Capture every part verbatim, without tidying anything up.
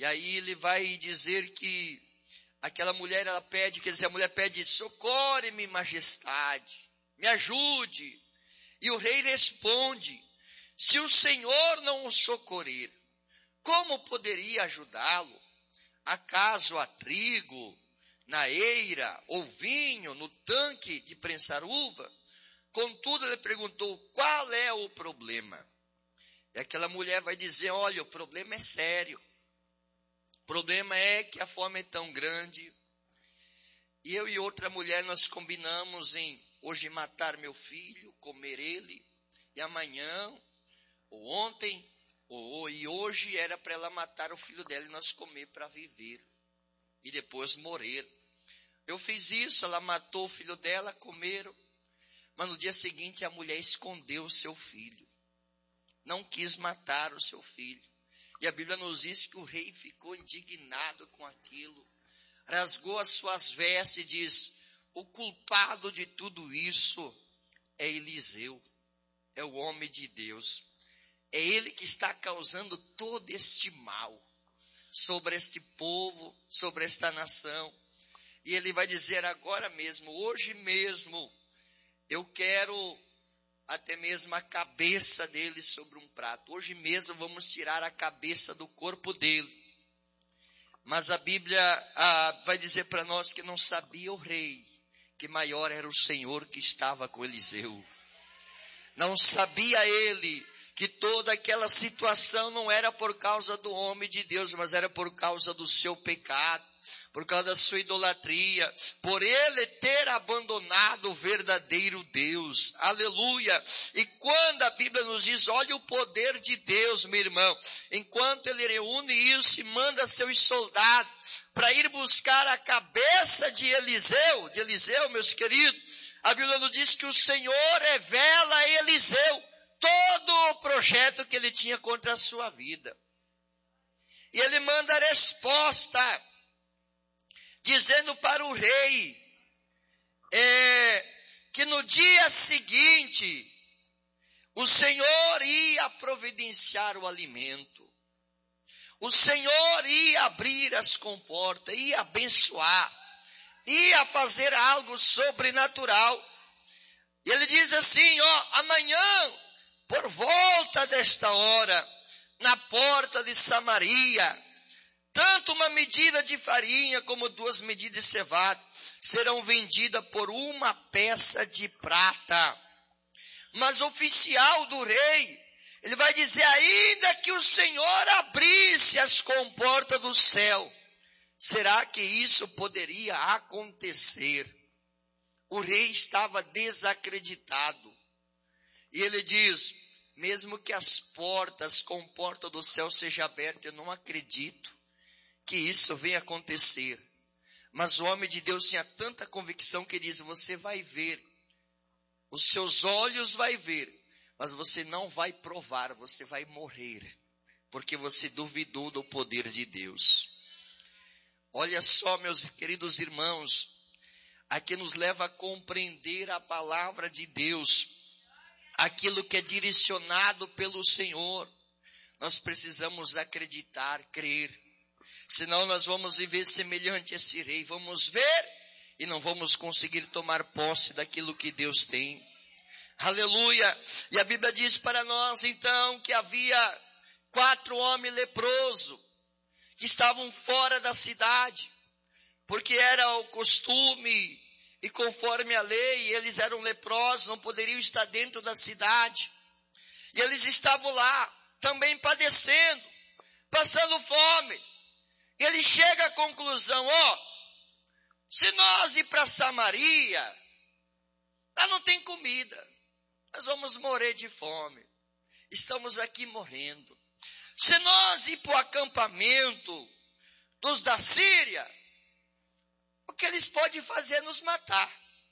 E aí ele vai dizer que aquela mulher, ela pede, quer dizer, a mulher pede, socorre-me, majestade, me ajude. E o rei responde, se o Senhor não o socorrer, como poderia ajudá-lo? Acaso há trigo na eira, ou vinho no tanque de prensar uva? Contudo, ele perguntou, qual é o problema? E aquela mulher vai dizer, olha, o problema é sério. O problema é que a fome é tão grande. E eu e outra mulher, nós combinamos em hoje matar meu filho, comer ele, e amanhã, ou ontem, ou e hoje era para ela matar o filho dela e nós comer para viver. E depois morrer. Eu fiz isso, ela matou o filho dela, comeram. Mas no dia seguinte a mulher escondeu o seu filho. Não quis matar o seu filho. E a Bíblia nos diz que o rei ficou indignado com aquilo. Rasgou as suas vestes e diz, o culpado de tudo isso é Eliseu. É o homem de Deus. É ele que está causando todo este mal sobre este povo, sobre esta nação. E ele vai dizer agora mesmo, hoje mesmo, eu quero até mesmo a cabeça dele sobre um prato. Hoje mesmo vamos tirar a cabeça do corpo dele. Mas a Bíblia ah, vai dizer para nós que não sabia o rei, que maior era o Senhor que estava com Eliseu. Não sabia ele que toda aquela situação não era por causa do homem de Deus, mas era por causa do seu pecado, por causa da sua idolatria, por ele ter abandonado o verdadeiro Deus. Aleluia! E quando a Bíblia nos diz, olha o poder de Deus, meu irmão, enquanto ele reúne isso e manda seus soldados para ir buscar a cabeça de Eliseu, de Eliseu, meus queridos, a Bíblia nos diz que o Senhor revela a Eliseu todo o projeto que ele tinha contra a sua vida. E ele manda a resposta, dizendo para o rei, é, que no dia seguinte, o Senhor ia providenciar o alimento. O Senhor ia abrir as comportas, ia abençoar, ia fazer algo sobrenatural. E ele diz assim, ó, amanhã, por volta desta hora, na porta de Samaria, tanto uma medida de farinha como duas medidas de cevada serão vendidas por uma peça de prata. Mas o oficial do rei, ele vai dizer, ainda que o Senhor abrisse as comportas do céu, será que isso poderia acontecer? O rei estava desacreditado. E ele diz, mesmo que as portas, comportas do céu sejam abertas, eu não acredito que isso venha acontecer. Mas o homem de Deus tinha tanta convicção que ele diz, você vai ver, os seus olhos vai ver, mas você não vai provar, você vai morrer, porque você duvidou do poder de Deus. Olha só, meus queridos irmãos, aqui nos leva a compreender a palavra de Deus, aquilo que é direcionado pelo Senhor. Nós precisamos acreditar, crer, senão nós vamos viver semelhante a esse rei, vamos ver e não vamos conseguir tomar posse daquilo que Deus tem. Aleluia! E a Bíblia diz para nós então que havia quatro homens leprosos que estavam fora da cidade, porque era o costume e conforme a lei, eles eram leprosos, não poderiam estar dentro da cidade. E eles estavam lá, também padecendo, passando fome. E ele chega à conclusão, ó, se nós ir para Samaria, lá não tem comida, nós vamos morrer de fome. Estamos aqui morrendo. Se nós ir para o acampamento dos da Síria, o que eles podem fazer é nos matar.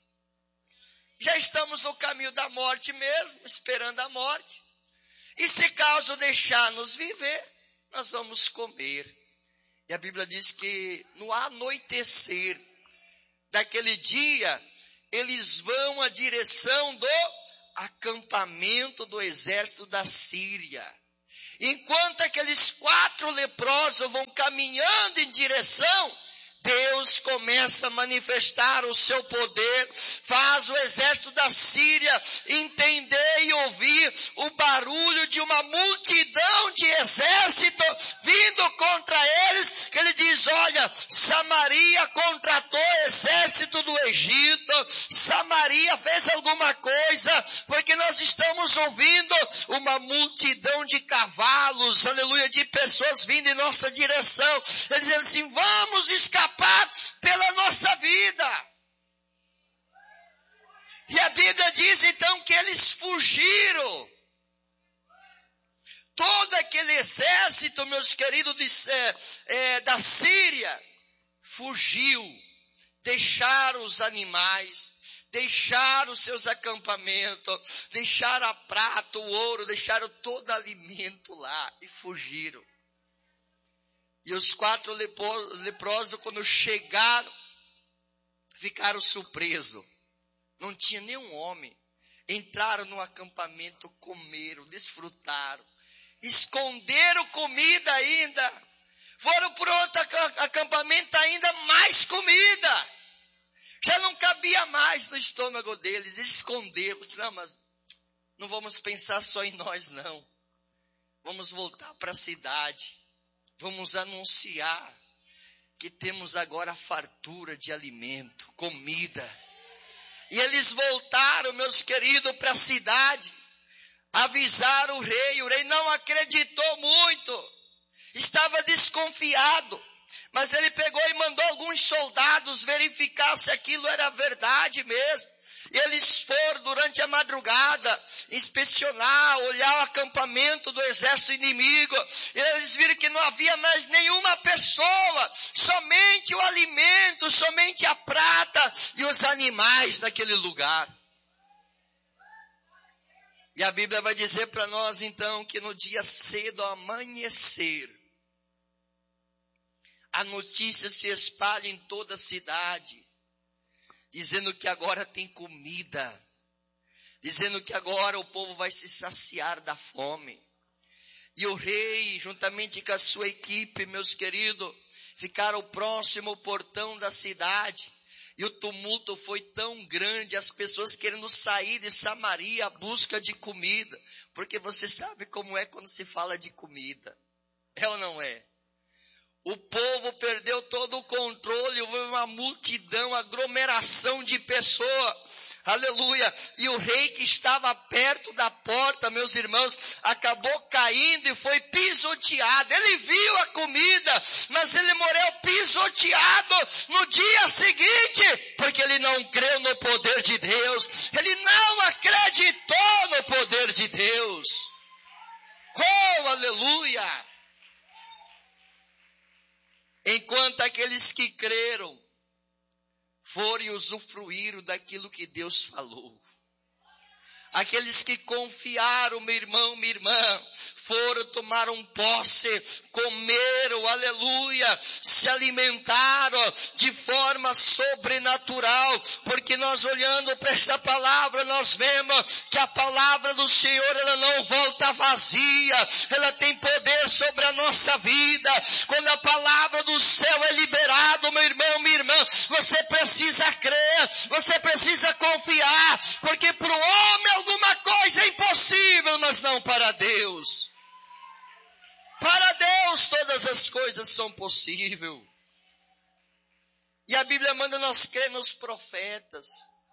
Já estamos no caminho da morte mesmo, esperando a morte. E se caso deixar-nos viver, nós vamos comer. E a Bíblia diz que no anoitecer daquele dia, eles vão à direção do acampamento do exército da Síria. Enquanto aqueles quatro leprosos vão caminhando em direção, Deus começa a manifestar o seu poder, faz o exército da Síria entender e ouvir o barulho de uma multidão de exército vindo contra eles, que ele diz, olha, Samaria contratou o exército do Egito, Samaria fez alguma coisa, porque nós estamos ouvindo uma multidão de cavalos, aleluia, de pessoas vindo em nossa direção, eles dizem assim, vamos escapar pela nossa vida. E a Bíblia diz então que eles fugiram. Todo aquele exército, meus queridos, de, é, é, da Síria, fugiu. Deixaram os animais, deixaram os seus acampamentos, deixaram a prata, o ouro, deixaram todo alimento lá e fugiram. E os quatro leprosos, quando chegaram, ficaram surpresos. Não tinha nenhum homem. Entraram no acampamento, comeram, desfrutaram. Esconderam comida ainda. Foram para outro acampamento, ainda mais comida. Já não cabia mais no estômago deles. Eles esconderam. Não, mas não vamos pensar só em nós, não. Vamos voltar para a cidade. Vamos anunciar que temos agora fartura de alimento, comida. E eles voltaram, meus queridos, para a cidade. Avisaram o rei. O rei não acreditou muito. Estava desconfiado. Mas ele pegou e mandou alguns soldados verificar se aquilo era verdade mesmo. E eles foram durante a madrugada inspecionar, olhar o acampamento do exército inimigo. E eles viram que não havia mais nenhuma pessoa, somente o alimento, somente a prata e os animais naquele lugar. E a Bíblia vai dizer para nós então que no dia cedo ao amanhecer, a notícia se espalha em toda a cidade, dizendo que agora tem comida, dizendo que agora o povo vai se saciar da fome. E o rei, juntamente com a sua equipe, meus queridos, ficaram próximo ao portão da cidade. E o tumulto foi tão grande, as pessoas querendo sair de Samaria à busca de comida. Porque você sabe como é quando se fala de comida. É ou não é? O povo perdeu todo o controle, houve uma multidão, aglomeração de pessoas, aleluia, e o rei que estava perto da porta, meus irmãos, acabou caindo e foi pisoteado. Ele viu a comida, mas ele morreu pisoteado no dia seguinte, porque ele não creu no poder de Deus, ele não acreditou no poder de Deus. Oh, aleluia! Enquanto aqueles que creram foram e usufruíram daquilo que Deus falou. Aqueles que confiaram, meu irmão, minha irmã, foram, tomaram posse, comeram, aleluia, se alimentaram de forma sobrenatural, porque nós olhando para esta palavra, nós vemos que a palavra do Senhor, ela não volta vazia, ela tem poder sobre a nossa vida. Quando a palavra do céu é liberada, meu irmão, minha irmã, você precisa crer, você precisa confiar, porque para o homem alguma coisa é impossível, mas não para Deus. Para Deus todas as coisas são possíveis. E a Bíblia manda nós crer nos profetas,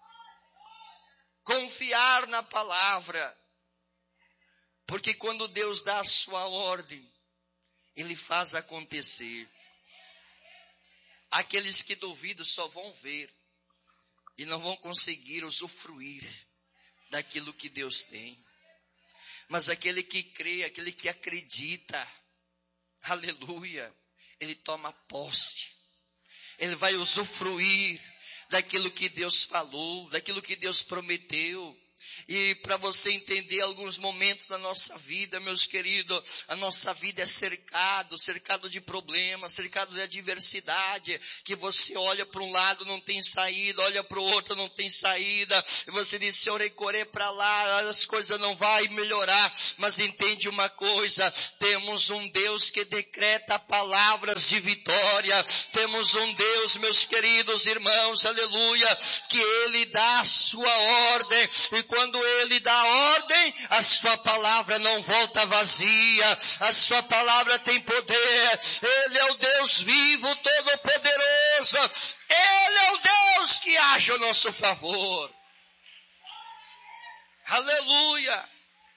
confiar na palavra, porque quando Deus dá a sua ordem, Ele faz acontecer. Aqueles que duvidam só vão ver e não vão conseguir usufruir daquilo que Deus tem. Mas aquele que crê, aquele que acredita, aleluia, ele toma posse. Ele vai usufruir daquilo que Deus falou, daquilo que Deus prometeu. E para você entender alguns momentos da nossa vida, meus queridos, a nossa vida é cercado, cercado de problemas, cercado de adversidade, que você olha para um lado, não tem saída, olha para o outro, não tem saída, e você diz, Senhor, e correr para lá, as coisas não vão melhorar, mas entende uma coisa, temos um Deus que decreta palavras de vitória, temos um Deus, meus queridos irmãos, aleluia, que Ele dá a sua ordem, e quando Ele dá ordem, a sua palavra não volta vazia, a sua palavra tem poder, Ele é o Deus vivo, todo-poderoso, Ele é o Deus que age a nosso favor. Aleluia!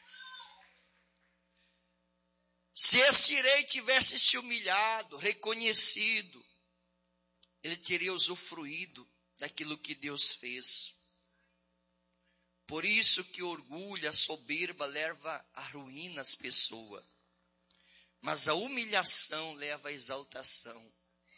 Se esse rei tivesse se humilhado, reconhecido, ele teria usufruído daquilo que Deus fez. Por isso que o orgulho, a soberba leva à ruína as pessoas. Mas a humilhação leva à exaltação.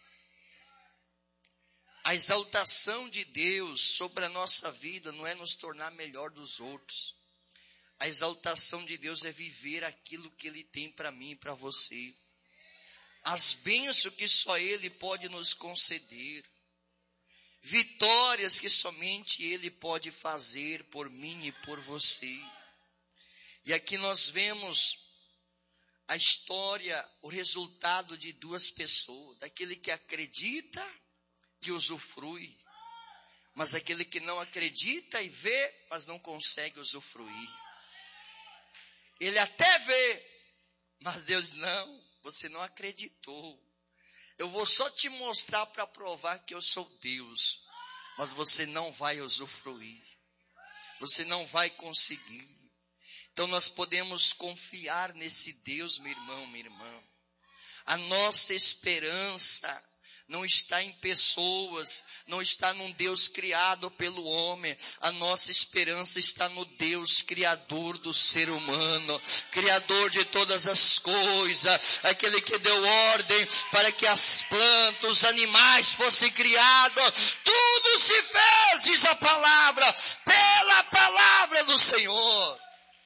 A exaltação de Deus sobre a nossa vida não é nos tornar melhor dos outros. A exaltação de Deus é viver aquilo que Ele tem para mim e para você. As bênçãos que só Ele pode nos conceder. Vitórias que somente Ele pode fazer por mim e por você. E aqui nós vemos a história, o resultado de duas pessoas. Daquele que acredita e usufrui. Mas aquele que não acredita e vê, mas não consegue usufruir. Ele até vê, mas Deus não, você não acreditou. Eu vou só te mostrar para provar que eu sou Deus, mas você não vai usufruir. Você não vai conseguir. Então nós podemos confiar nesse Deus, meu irmão, minha irmã. A nossa esperança não está em pessoas, não está num Deus criado pelo homem. A nossa esperança está no Deus criador do ser humano, criador de todas as coisas, aquele que deu ordem para que as plantas, os animais fossem criados. Tudo se fez, diz a palavra, pela palavra do Senhor.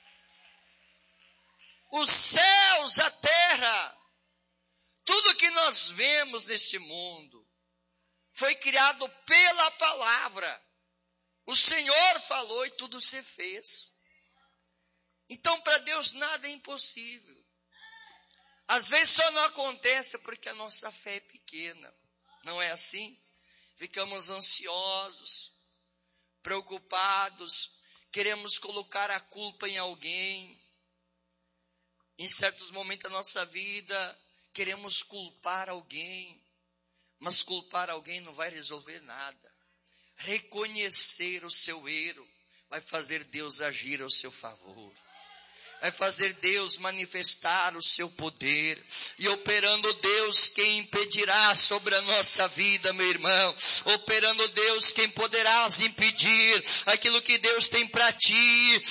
Os céus, a terra, tudo que nós vemos neste mundo foi criado pela palavra. O Senhor falou e tudo se fez. Então para Deus nada é impossível. Às vezes só não acontece porque a nossa fé é pequena. Não é assim? Ficamos ansiosos, preocupados, queremos colocar a culpa em alguém. Em certos momentos da nossa vida, queremos culpar alguém, mas culpar alguém não vai resolver nada. Reconhecer o seu erro vai fazer Deus agir ao seu favor. Vai fazer Deus manifestar o seu poder. E operando Deus, quem impedirá sobre a nossa vida, meu irmão? Operando Deus, quem poderá impedir aquilo que Deus tem para ti?